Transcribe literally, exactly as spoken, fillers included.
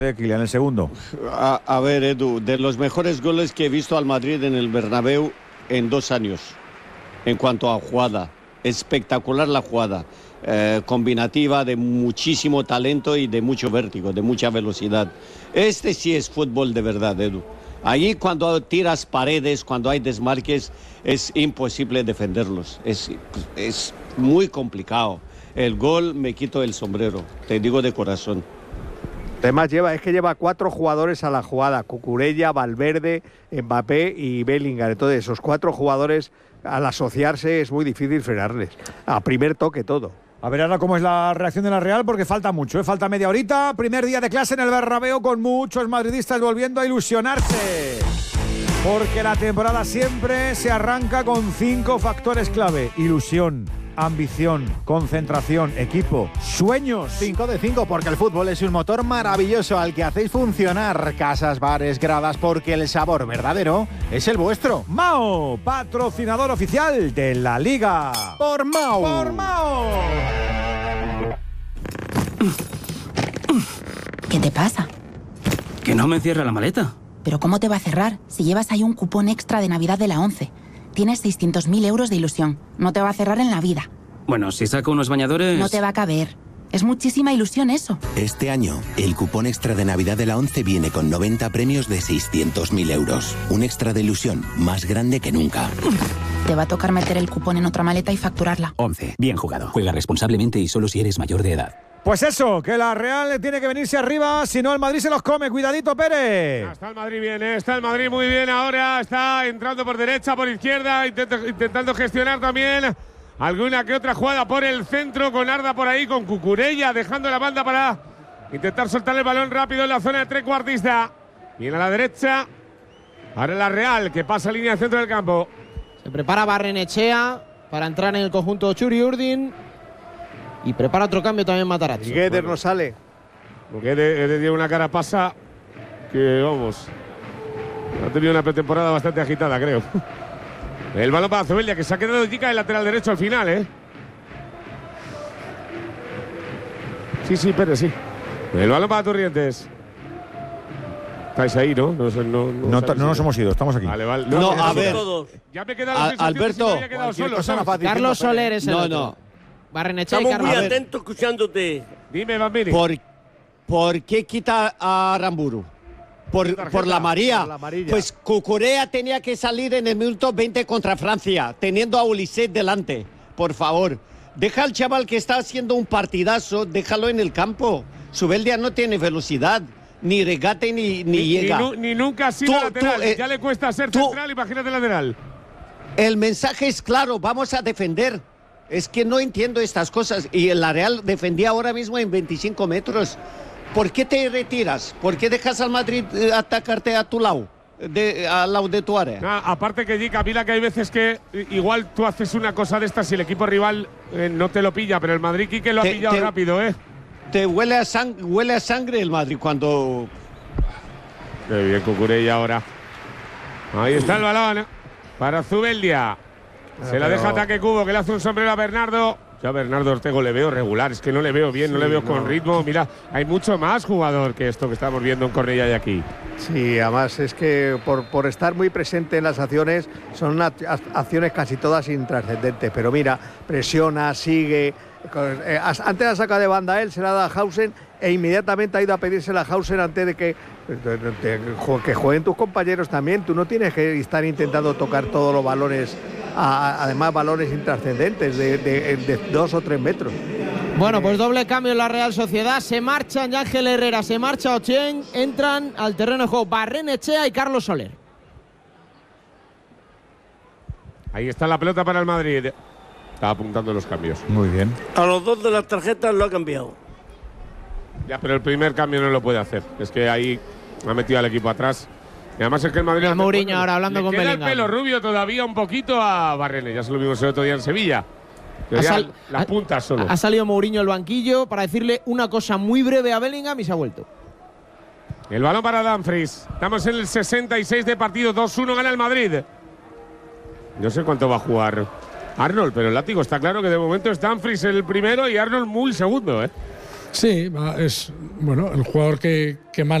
de Kylian, el segundo. A, a ver, Edu, de los mejores goles que he visto al Madrid en el Bernabéu en dos años, en cuanto a jugada. Espectacular la jugada, eh, combinativa, de muchísimo talento y de mucho vértigo, de mucha velocidad. Este sí es fútbol de verdad, Edu. Allí cuando tiras paredes, cuando hay desmarques, es imposible defenderlos. Es, es muy complicado. El gol me quito el sombrero, te digo de corazón. Además lleva, es que lleva cuatro jugadores a la jugada: Cucurella, Valverde, Mbappé y Bellingham. Entonces esos cuatro jugadores, al asociarse, es muy difícil frenarles. A primer toque todo. A ver ahora cómo es la reacción de la Real, porque falta mucho, ¿eh? Falta media horita. Primer día de clase en el Bernabéu con muchos madridistas volviendo a ilusionarse. Porque la temporada siempre se arranca con cinco factores clave: ilusión, ambición, concentración, equipo, sueños. cinco de cinco, porque el fútbol es un motor maravilloso al que hacéis funcionar casas, bares, gradas, porque el sabor verdadero es el vuestro. Mao, patrocinador oficial de la Liga. Por Mao. Por Mao. ¿Qué te pasa? Que no me cierra la maleta. ¿Pero cómo te va a cerrar si llevas ahí un cupón extra de Navidad de la ONCE? Tienes seiscientos mil euros de ilusión. No te va a cerrar en la vida. Bueno, si saco unos bañadores... No te va a caber. Es muchísima ilusión eso. Este año, el cupón extra de Navidad de la ONCE viene con noventa premios de seiscientos mil euros. Un extra de ilusión más grande que nunca. Te va a tocar meter el cupón en otra maleta y facturarla. ONCE. Bien jugado. Juega responsablemente y solo si eres mayor de edad. Pues eso, que la Real tiene que venirse arriba, si no el Madrid se los come. Cuidadito, Pérez. Está el Madrid bien, ¿eh? Está el Madrid muy bien ahora. Está entrando por derecha, por izquierda, intento, intentando gestionar también alguna que otra jugada por el centro, con Arda por ahí, con Cucurella, dejando la banda para intentar soltar el balón rápido en la zona de trecuartista. Viene a la derecha. Ahora la Real, que pasa línea al centro del campo. Se prepara Barrenechea para entrar en el conjunto Txuri Urdin. Y prepara otro cambio también Matarazzo. Gueder bueno, no sale. Gueder tiene una cara pasa que, vamos, ha tenido una pretemporada bastante agitada, creo. El balón para Zubeldia, que se ha quedado chica el lateral derecho al final, ¿eh? Sí, sí, Pérez, sí. El balón para Torrientes. Estáis ahí, ¿no? No, no, no, no, no nos hemos ido, estamos aquí. Vale, vale. No, no, a ver. Ya me he quedado A, Alberto. Si me había quedado solo, ¿sabes? Carlos Soler es el No, otro. no. Barrenechea y Estamos Carlos. muy atentos escuchándote. Dime, Bambini. ¿Por, ¿Por qué quita a Aramburu? Por, por la María. por la amarilla. Pues Cucurella tenía que salir en el minuto veinte contra Francia, teniendo a Ulisset delante. Por favor, deja al chaval que está haciendo un partidazo, déjalo en el campo. Zubeldia no tiene velocidad, ni regate ni, ni, Ni, llega. ni, ni nunca ha sido Tú- lateral. tú, eh, ya le cuesta ser tú- central, imagínate lateral. El mensaje es claro, vamos a defender. Es que no entiendo estas cosas. Y la Real defendía ahora mismo en veinticinco metros. ¿Por qué te retiras? ¿Por qué dejas al Madrid eh, atacarte a tu lado? De, al lado de tu área. Ah, aparte que, Jica, mira que hay veces que igual tú haces una cosa de estas y el equipo rival eh, no te lo pilla, pero el Madrid Quique lo ha Te- pillado te- rápido, ¿eh? Te huele a, sang- huele a sangre el Madrid cuando... Qué bien, Cucurella ahora. Ahí está el balón para Zubeldia. Se la deja ataque Cubo, que le hace un sombrero a Bernardo. Yo a Bernardo Ortego le veo regular, es que no le veo bien, no le veo con ritmo. Mira, hay mucho más jugador que esto que estamos viendo en Cornellá y aquí. Sí, además es que por, por estar muy presente en las acciones, son una- acciones casi todas intrascendentes. Pero mira, presiona, sigue. Eh, as- antes la saca de banda él, se la da a Hausen e inmediatamente ha ido a pedírsela a Hausen antes de que, de- de- de- que jueguen tus compañeros también. Tú no tienes que estar intentando tocar todos los balones, a- a- además balones intrascendentes de, de- de dos o tres metros. Bueno, pues doble cambio en la Real Sociedad. Se marchan Ángel Herrera, se marcha Ochen. Entran al terreno de juego Barrenechea y Carlos Soler. Ahí está la pelota para el Madrid. Está apuntando los cambios. Muy bien. A los dos de las tarjetas lo ha cambiado. Ya, pero el primer cambio no lo puede hacer. Es que ahí ha metido al equipo atrás. Y además es que el Madrid... Mira, Mourinho ahora hablando le con queda Bellingham. el pelo rubio todavía un poquito a Barrene. Ya se lo vimos el otro día en Sevilla. Pero Ha ya sal- las ha- puntas solo. Ha salido Mourinho al banquillo para decirle una cosa muy breve a Bellingham y se ha vuelto. El balón para Dumfries. Estamos en el sesenta y seis de partido. dos uno gana el Madrid. No sé cuánto va a jugar Arnold, pero el látigo está claro que de momento es Dumfries el primero y Arnold muy segundo, ¿eh? Sí, es bueno el jugador que, que más